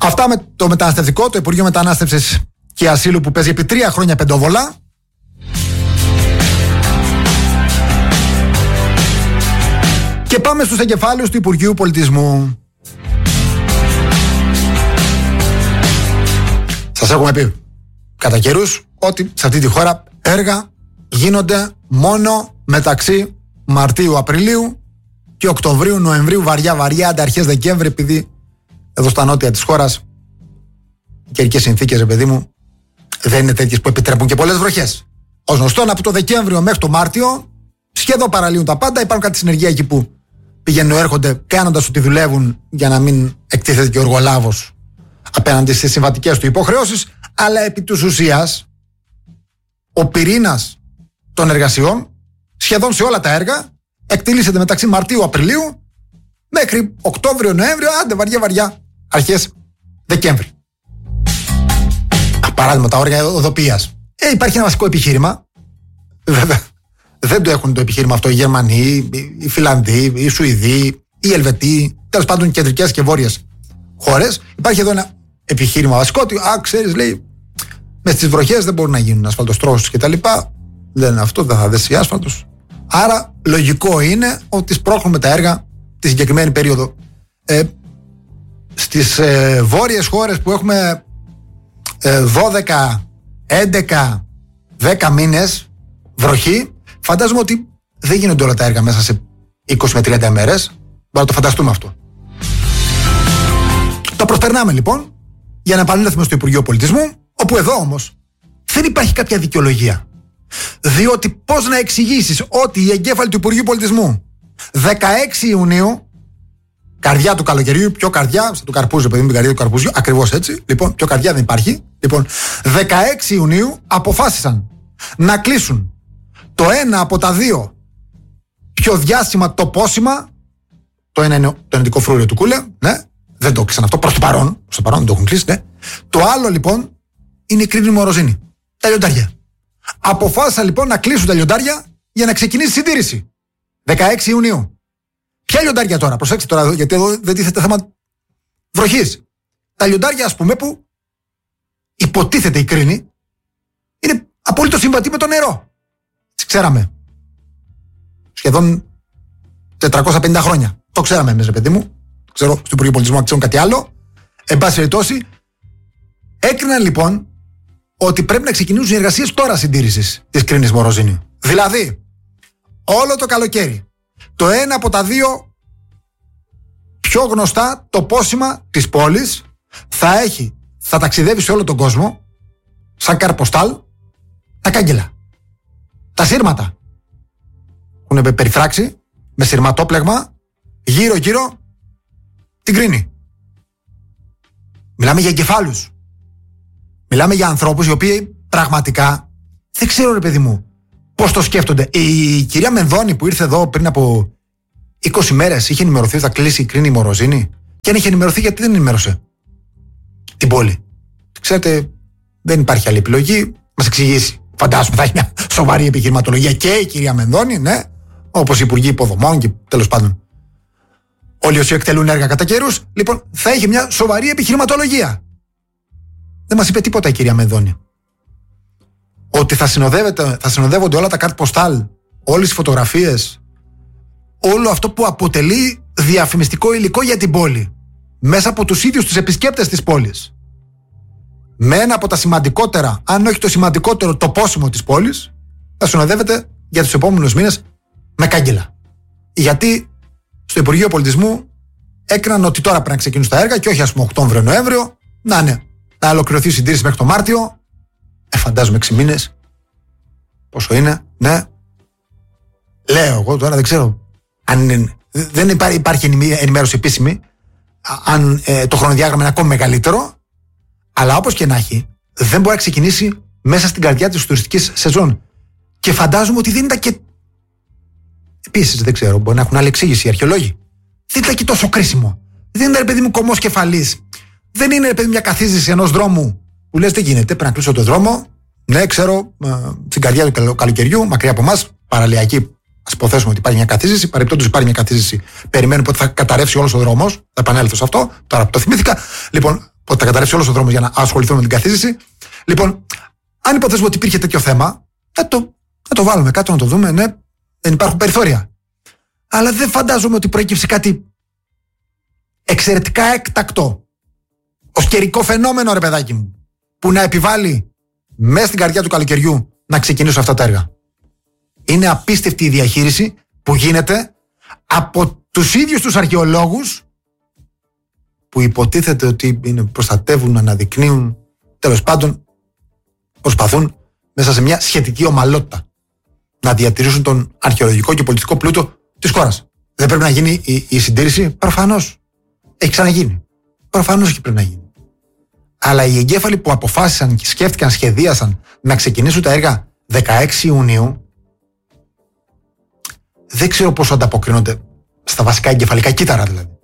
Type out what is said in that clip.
Αυτά με το μεταναστευτικό, το Υπουργείο Μετανάστευσης και Ασύλου που παίζει επί 3 χρόνια πεντοβολά. Και πάμε στους εγκεφάλους του Υπουργείου Πολιτισμού. Σας έχουμε πει κατά καιρούς ότι σε αυτή τη χώρα έργα γίνονται μόνο μεταξύ Μαρτίου-Απριλίου και Οκτωβρίου-Νοεμβρίου, βαριά αρχές Δεκέμβρη, επειδή εδώ στα νότια της χώρας οι καιρικές συνθήκες, παιδί μου, δεν είναι τέτοιες που επιτρέπουν και πολλές βροχές. Ως γνωστόν, από το Δεκέμβριο μέχρι το Μάρτιο σχεδόν παραλύουν τα πάντα. Υπάρχουν κάτι συνεργεία εκεί που πηγαίνουν, έρχονται κάνοντας ότι δουλεύουν για να μην εκτίθεται και ο εργολάβος απέναντι στις συμβατικές του υποχρεώσεις, αλλά επί της ουσίας ο πυρήνας των εργασιών σχεδόν σε όλα τα έργα εκτελήσεται μεταξύ Μαρτίου-Απριλίου μέχρι Οκτώβριο-Νοέμβριο, άντε βαριά αρχές Δεκέμβρη. Παράδειγμα, τα έργα οδοποιίας. Υπάρχει ένα βασικό επιχείρημα. Βέβαια, δεν το έχουν το επιχείρημα αυτό οι Γερμανοί, οι Φιλανδοί, οι Σουηδοί, οι Ελβετοί, τέλος πάντων κεντρικές και βόρειες χώρες. Υπάρχει εδώ ένα επιχείρημα βασικό ότι, ξέρεις, λέει, μες στις βροχές δεν μπορούν να γίνουν ασφαλτοστρώσεις κτλ. Λένε αυτό, δεν θα δέσει άσφαλτος. Άρα, λογικό είναι ότι σπρώχνουμε τα έργα τη συγκεκριμένη περίοδο. Στις βόρειες χώρες που έχουμε 12, 11, 10 μήνες βροχή, φαντάζομαι ότι δεν γίνονται όλα τα έργα μέσα σε 20 με 30 ημέρες. Μπορούμε να το φανταστούμε αυτό. Το προσπερνάμε λοιπόν για να επανέλθουμε στο Υπουργείο Πολιτισμού, όπου εδώ όμως δεν υπάρχει κάποια δικαιολογία. Διότι πώς να εξηγήσεις ότι οι εγκέφαλοι του Υπουργείου Πολιτισμού 16 Ιουνίου, καρδιά του καλοκαιριού, πιο καρδιά, σαν το καρπούζι, παιδί μου, την καρδιά του καρπούζιου, ακριβώς έτσι. Λοιπόν, πιο καρδιά δεν υπάρχει. Λοιπόν, 16 Ιουνίου αποφάσισαν να κλείσουν το ένα από τα δύο πιο διάσημα τοπόσημα. Το ένα είναι το ενετικό φρούριο του Κούλε, ναι, δεν το κλείσαν αυτό προς το παρόν. Προς το παρόν δεν το έχουν κλείσει, ναι. Το άλλο λοιπόν είναι η Κρίνη Μοροζίνη. Τα λιοντάρια. Αποφάσισαν λοιπόν να κλείσουν τα λιοντάρια για να ξεκινήσει η συντήρηση. 16 Ιουνίου. Ποια λιοντάρια τώρα, προσέξτε τώρα, γιατί εδώ δεν τίθεται θέμα βροχής. Τα λιοντάρια, ας πούμε, που υποτίθεται η Κρίνη είναι απόλυτο συμβατή με το νερό. Τι ξέραμε. Σχεδόν 450 χρόνια. Το ξέραμε εμείς, παιδί μου. Ξέρω, στο Υπουργείο Πολιτισμού ξέρουν κάτι άλλο. Εν πάση περιπτώσει, έκριναν λοιπόν ότι πρέπει να ξεκινήσουν οι εργασίες τώρα συντήρησης της Κρίνης Μοροζίνη. Δηλαδή, όλο το καλοκαίρι, το ένα από τα δύο πιο γνωστά τοπόσημα της πόλης θα ταξιδεύει σε όλο τον κόσμο, σαν καρποστάλ, τα κάγκελα, τα σύρματα. Έχουν περιφράξει με σειρματόπλεγμα γύρω-γύρω την Κρίνη. Μιλάμε για εγκεφάλους. Μιλάμε για ανθρώπους οι οποίοι πραγματικά δεν ξέρω, ρε παιδί μου, πώς το σκέφτονται. Η κυρία Μενδώνη που ήρθε εδώ πριν από 20 μέρες είχε ενημερωθεί ότι θα κλείσει η Κρίνη Μοροζίνη. Και αν είχε ενημερωθεί, γιατί δεν ενημέρωσε την πόλη? Ξέρετε, δεν υπάρχει άλλη επιλογή. Μας εξηγήσει. Φαντάζομαι θα έχει μια σοβαρή επιχειρηματολογία και η κυρία Μενδώνη, ναι, όπως οι υπουργοί υποδομών και τέλος πάντων όλοι όσοι εκτελούν έργα κατά καιρούς. Λοιπόν, θα έχει μια σοβαρή επιχειρηματολογία. Δεν μας είπε τίποτα η κυρία Μενδώνη. Ότι θα συνοδεύονται όλα τα κάρτ ποστάλ, όλες οι φωτογραφίες, όλο αυτό που αποτελεί διαφημιστικό υλικό για την πόλη, μέσα από τους ίδιους τους επισκέπτες της πόλης. Με ένα από τα σημαντικότερα, αν όχι το σημαντικότερο τοπόσιμο της πόλης, θα συνοδεύεται για τους επόμενους μήνες με κάγκελα. Γιατί στο Υπουργείο Πολιτισμού έκριναν ότι τώρα πρέπει να ξεκινήσουν τα έργα και όχι, ας πούμε, Οκτώβριο-Νοέμβριο, να ολοκληρωθεί η συντήρηση μέχρι το Μάρτιο. Φαντάζομαι 6 μήνες. Πόσο είναι, ναι. Λέω εγώ τώρα, δεν ξέρω αν είναι, δεν υπάρχει ενημέρωση επίσημη, αν το χρονοδιάγραμμα είναι ακόμη μεγαλύτερο, αλλά όπως και να έχει, δεν μπορεί να ξεκινήσει μέσα στην καρδιά της τουριστικής σεζόν. Και φαντάζομαι ότι δεν ήταν και. Επίσης, δεν ξέρω, μπορεί να έχουν άλλη εξήγηση οι αρχαιολόγοι. Δεν ήταν και τόσο κρίσιμο. Δεν ήταν, ρε παιδί μου, κομμός κεφαλής. Δεν είναι, ρε παιδί, μια καθίζηση ενός δρόμου που λες δεν γίνεται, πρέπει να κλείσω το δρόμο. Ναι, ξέρω, στην καρδιά του καλοκαιριού, μακριά από εμάς, παραλιακή. Ας υποθέσουμε ότι υπάρχει μια καθίζηση. Παρεπτόντως υπάρχει μια καθίζηση. Περιμένουμε ότι θα καταρρεύσει όλος ο δρόμος. Θα επανέλθω σε αυτό. Τώρα που το θυμήθηκα. Λοιπόν, ότι θα καταρρεύσει όλος ο δρόμος για να ασχοληθούμε με την καθίζηση. Λοιπόν, αν υποθέσουμε ότι υπήρχε τέτοιο θέμα, θα το βάλουμε κάτω να το δούμε. Ναι, δεν υπάρχουν περιθώρια. Αλλά δεν φαντάζομαι ότι προέκυψε κάτι εξαιρετικά έκτακτο, ως καιρικό φαινόμενο, ρε παιδάκι μου, που να επιβάλλει μέσα στην καρδιά του καλοκαιριού να ξεκινήσουν αυτά τα έργα. Είναι απίστευτη η διαχείριση που γίνεται από τους ίδιους τους αρχαιολόγους που υποτίθεται ότι προστατεύουν, αναδεικνύουν, τέλος πάντων προσπαθούν μέσα σε μια σχετική ομαλότητα να διατηρήσουν τον αρχαιολογικό και πολιτικό πλούτο της χώρας. Δεν πρέπει να γίνει η συντήρηση? Προφανώς. Έχει ξαναγίνει. Προφανώς και πρέπει να γίνει. Αλλά οι εγκέφαλοι που αποφάσισαν και σκέφτηκαν, σχεδίασαν να ξεκινήσουν τα έργα 16 Ιουνίου, δεν ξέρω πόσο ανταποκρίνονται στα βασικά εγκεφαλικά κύτταρα δηλαδή.